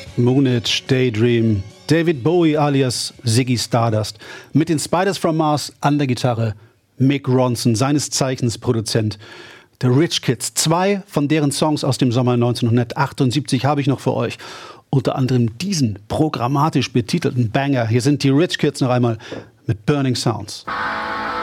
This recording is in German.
Moonage Daydream, David Bowie alias Ziggy Stardust, mit den Spiders from Mars an der Gitarre, Mick Ronson, seines Zeichens Produzent, The Rich Kids. 2 von deren Songs aus dem Sommer 1978 habe ich noch für euch. Unter anderem diesen programmatisch betitelten Banger. Hier sind die Rich Kids noch einmal mit Burning Sounds.